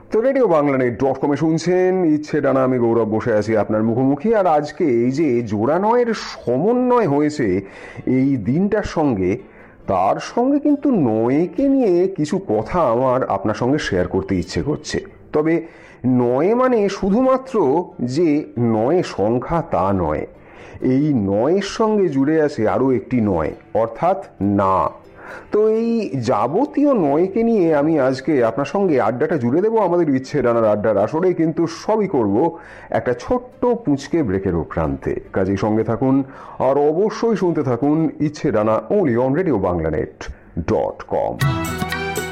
তো রেডিও বাংলানেট.com শুনছেন ইচ্ছে ডানা। আমি গৌরব বসে আছি আপনার মুখোমুখি। আর আজকে এই যে জোড়া নয়ের সমন্বয় হয়েছে এই দিনটার সঙ্গে, তার সঙ্গে কিন্তু নয়কে নিয়ে কিছু কথা আমার আপনার সঙ্গে শেয়ার করতে ইচ্ছে করছে। তবে নয় মানে শুধুমাত্র যে নয় সংখ্যা তা নয়, এই নয়ের সঙ্গে জুড়ে আছে আরও একটি নয়, অর্থাৎ না। তো এই যাবতীয় নয়কে নিয়ে আমি আজকে আপনার সঙ্গে আড্ডাটা জুড়ে দেবো আমাদের ইচ্ছে ডানার আড্ডার আসরে, কিন্তু সবই করব একটা ছোট্ট পুঁচকে ব্রেকের প্রান্তে। কাজেই সঙ্গে থাকুন আর অবশ্যই শুনতে থাকুন ইচ্ছে ডানা, only on Radio Banglanet.com।